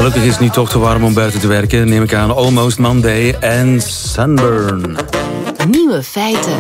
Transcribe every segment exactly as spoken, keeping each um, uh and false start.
Gelukkig is het nu toch te warm om buiten te werken. Neem ik aan Almost Monday en Sunburn. Nieuwe feiten.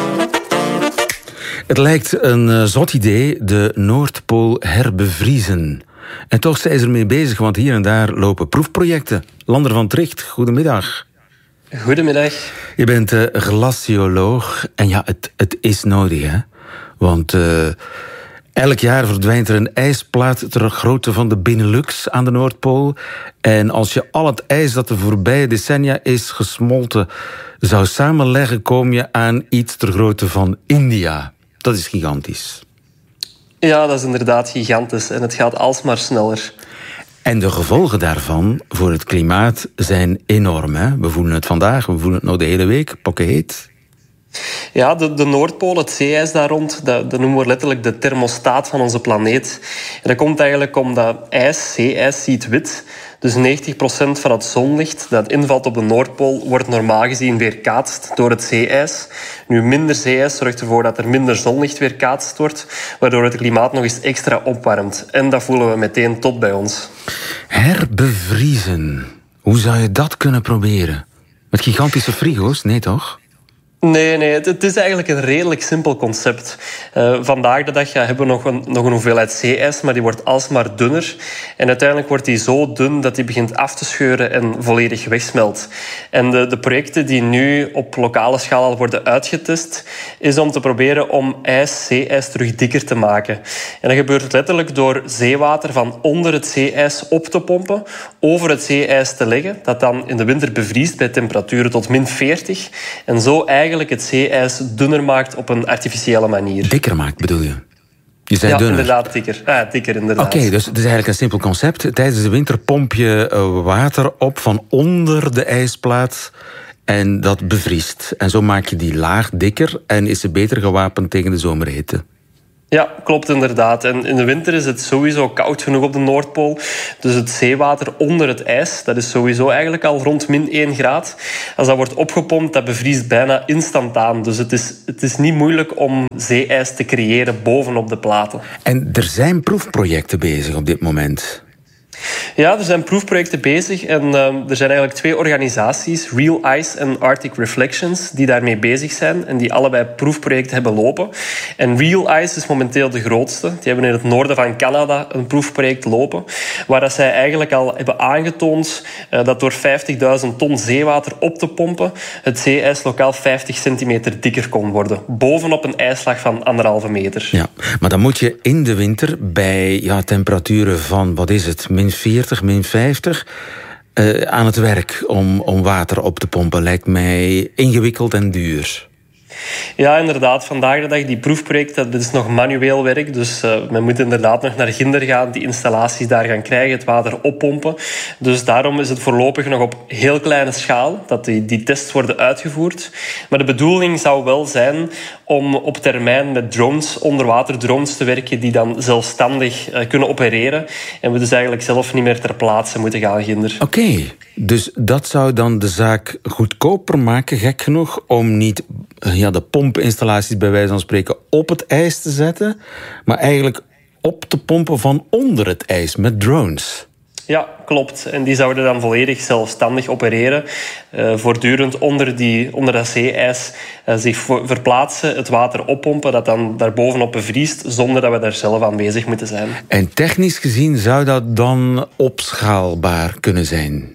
Het lijkt een uh, zot idee, de Noordpool herbevriezen. En toch zijn ze ermee bezig, want hier en daar lopen proefprojecten. Lander van Tricht, goedemiddag. Goedemiddag. Je bent uh, glacioloog en ja, het, het is nodig, hè? Want uh, elk jaar verdwijnt er een ijsplaat ter grootte van de Benelux aan de Noordpool. En als je al het ijs dat de voorbije decennia is gesmolten zou samenleggen, kom je aan iets ter grootte van India. Dat is gigantisch. Ja, dat is inderdaad gigantisch en het gaat alsmaar sneller. En de gevolgen daarvan voor het klimaat zijn enorm. Hè? We voelen het vandaag, we voelen het nou de hele week, pokkenheet. Ja, de, de Noordpool, het zeeijs daar rond, dat, dat noemen we letterlijk de thermostaat van onze planeet. En dat komt eigenlijk omdat ijs, zeeijs, ziet wit. Dus negentig procent van het zonlicht dat invalt op de Noordpool wordt normaal gezien weerkaatst door het zeeijs. Nu, minder zeeijs zorgt ervoor dat er minder zonlicht weerkaatst wordt, waardoor het klimaat nog eens extra opwarmt. En dat voelen we meteen tot bij ons. Herbevriezen. Hoe zou je dat kunnen proberen? Met gigantische frigo's? Nee, toch? Nee, nee, het, het is eigenlijk een redelijk simpel concept. Uh, vandaag de dag ja, hebben we nog een, nog een hoeveelheid zeeijs, maar die wordt alsmaar dunner. En uiteindelijk wordt die zo dun dat die begint af te scheuren en volledig wegsmelt. En de, de projecten die nu op lokale schaal al worden uitgetest, is om te proberen om ijs, zeeijs terug dikker te maken. En dat gebeurt letterlijk door zeewater van onder het zeeijs op te pompen, over het zeeijs te leggen, dat dan in de winter bevriest bij temperaturen tot min veertig. En zo eigenlijk het zeeijs dunner maakt op een artificiële manier. Dikker maakt, bedoel je? Je zei ja, dunner. inderdaad, dikker. Ah, dikker inderdaad. Oké, okay, dus het is eigenlijk een simpel concept. Tijdens de winter pomp je water op van onder de ijsplaat en dat bevriest. En zo maak je die laag dikker en is ze beter gewapend tegen de zomerhitte. Ja, klopt inderdaad. En in de winter is het sowieso koud genoeg op de Noordpool. Dus het zeewater onder het ijs, dat is sowieso eigenlijk al rond min één graad. Als dat wordt opgepompt, dat bevriest bijna instantaan. Dus het is, het is niet moeilijk om zeeijs te creëren bovenop de platen. En er zijn proefprojecten bezig op dit moment. Ja, er zijn proefprojecten bezig en uh, er zijn eigenlijk twee organisaties, Real Ice en Arctic Reflections, die daarmee bezig zijn en die allebei proefprojecten hebben lopen. En Real Ice is momenteel de grootste. Die hebben in het noorden van Canada een proefproject lopen, waar dat zij eigenlijk al hebben aangetoond uh, dat door vijftigduizend ton zeewater op te pompen het zeeijs lokaal vijftig centimeter dikker kon worden, bovenop een ijslaag van anderhalve meter. Ja, maar dan moet je in de winter bij ja, temperaturen van, wat is het, min veertig, min vijftig, uh, aan het werk om, om water op te pompen. Lijkt mij ingewikkeld en duur. Ja, inderdaad. Vandaag de dag, die proefprojecten, dat is nog manueel werk. Dus uh, men moet inderdaad nog naar Ginder gaan, die installaties daar gaan krijgen, het water oppompen. Dus daarom is het voorlopig nog op heel kleine schaal dat die, die tests worden uitgevoerd. Maar de bedoeling zou wel zijn om op termijn met drones, onderwaterdrones te werken, die dan zelfstandig uh, kunnen opereren. En we dus eigenlijk zelf niet meer ter plaatse moeten gaan, Ginder. Oké, okay, dus dat zou dan de zaak goedkoper maken, gek genoeg, om niet ja, de pompinstallaties bij wijze van spreken op het ijs te zetten, maar eigenlijk op te pompen van onder het ijs met drones. Ja, klopt. En die zouden dan volledig zelfstandig opereren. Uh, voortdurend onder, die, onder dat zeeijs uh, zich verplaatsen, het water oppompen, dat dan daarbovenop bevriest, zonder dat we daar zelf aanwezig moeten zijn. En technisch gezien zou dat dan opschaalbaar kunnen zijn?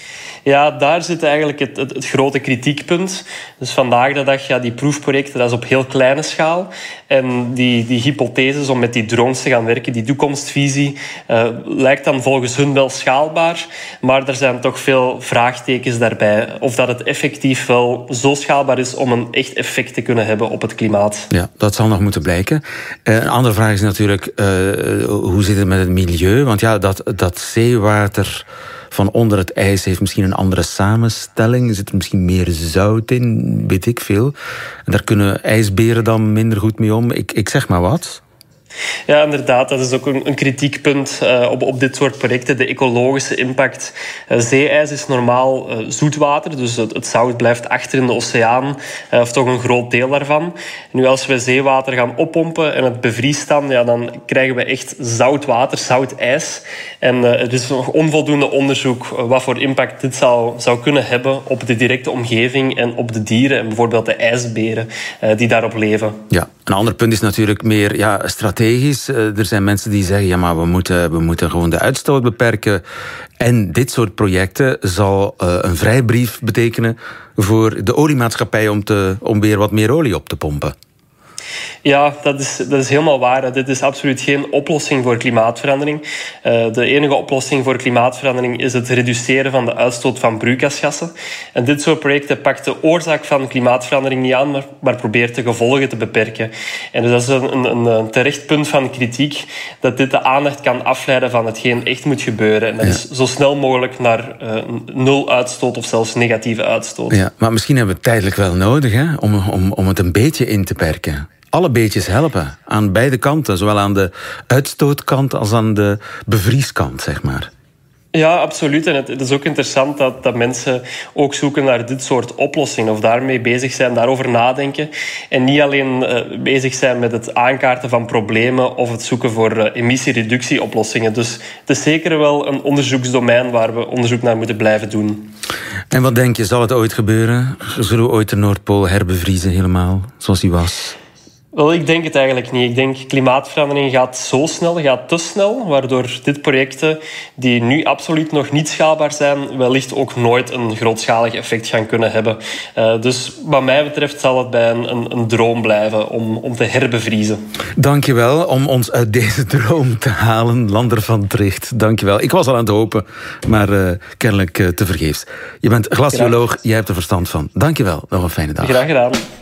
Ja, daar zit eigenlijk het, het, het grote kritiekpunt. Dus vandaag de dag, ja, die proefprojecten, dat is op heel kleine schaal. En die, die hypotheses om met die drones te gaan werken, die toekomstvisie, uh, lijkt dan volgens hun wel schaalbaar. Maar er zijn toch veel vraagtekens daarbij. Of dat het effectief wel zo schaalbaar is om een echt effect te kunnen hebben op het klimaat. Ja, dat zal nog moeten blijken. Uh, een andere vraag is natuurlijk, uh, hoe zit het met het milieu? Want ja, dat, dat zeewater van onder het ijs heeft misschien een andere samenstelling. Er zit misschien meer zout in, weet ik veel. En daar kunnen ijsberen dan minder goed mee om. Ik, ik zeg maar wat. Ja, inderdaad. Dat is ook een, een kritiekpunt uh, op, op dit soort projecten. De ecologische impact. Uh, zeeijs is normaal uh, zoetwater, dus het, het zout blijft achter in de oceaan, uh, of toch een groot deel daarvan. En nu als we zeewater gaan oppompen en het bevriest dan, ja, dan krijgen we echt zout water, zout ijs. En uh, er is nog onvoldoende onderzoek uh, wat voor impact dit zou, zou kunnen hebben op de directe omgeving en op de dieren, en bijvoorbeeld de ijsberen uh, die daarop leven. Ja, een ander punt is natuurlijk meer ja, strategisch. Uh, er zijn mensen die zeggen, ja, maar we moeten, we moeten gewoon de uitstoot beperken. En dit soort projecten zal uh, een vrijbrief betekenen voor de oliemaatschappij om, te, om weer wat meer olie op te pompen. Ja, dat is, dat is helemaal waar. Dit is absoluut geen oplossing voor klimaatverandering. Uh, de enige oplossing voor klimaatverandering is het reduceren van de uitstoot van broeikasgassen. En dit soort projecten pakt de oorzaak van klimaatverandering niet aan, maar, maar probeert de gevolgen te beperken. En dus dat is een, een, een terecht punt van kritiek, dat dit de aandacht kan afleiden van hetgeen echt moet gebeuren. En dat ja. is zo snel mogelijk naar uh, nul uitstoot of zelfs negatieve uitstoot. Ja, maar misschien hebben we het tijdelijk wel nodig, hè, om, om, om het een beetje in te perken. Alle beetjes helpen, aan beide kanten. Zowel aan de uitstootkant als aan de bevrieskant, zeg maar. Ja, absoluut. En het, het is ook interessant dat, dat mensen ook zoeken naar dit soort oplossingen, of daarmee bezig zijn, daarover nadenken. En niet alleen uh, bezig zijn met het aankaarten van problemen of het zoeken voor uh, emissiereductieoplossingen. Dus het is zeker wel een onderzoeksdomein waar we onderzoek naar moeten blijven doen. En wat denk je, zal het ooit gebeuren? Zullen we ooit de Noordpool herbevriezen helemaal, zoals die was? Wel, ik denk het eigenlijk niet. Ik denk klimaatverandering gaat zo snel, gaat te snel, waardoor dit projecten, die nu absoluut nog niet schaalbaar zijn, wellicht ook nooit een grootschalig effect gaan kunnen hebben. Uh, dus wat mij betreft zal het bij een, een, een droom blijven om, om te herbevriezen. Dank je wel om ons uit deze droom te halen, Lander van Tricht. Dank je wel. Ik was al aan het hopen, maar uh, kennelijk uh, tevergeefs. Je bent glacioloog, jij hebt er verstand van. Dank je wel. Nog een fijne dag. Graag gedaan.